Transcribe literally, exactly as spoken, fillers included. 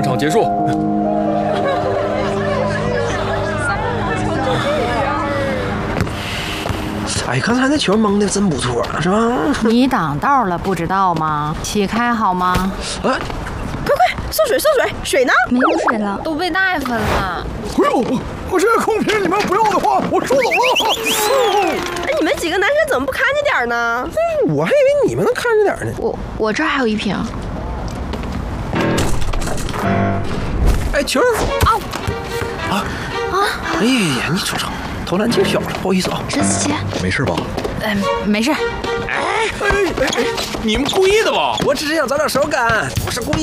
场结束。 哎，刚才那球蒙的真不错，是吧？ 你挡道了，不知道吗？起开好吗？ 啊！ 快快，送水送水，水呢？ 没有水了， 都被带分了。 哎呦，我这个空瓶你们不要的话，我收走了。 哎，你们几个男生怎么不看着点呢？ 我还以为你们能看着点呢。 我我这儿还有一瓶。 哎，球！啊啊啊！哎呀，你瞅瞅，投篮进小了，不好意思啊。 陈思琪， 没事吧？ 嗯，没事。 哎哎哎，你们故意的吧？ 我只是想找点手感，不是故意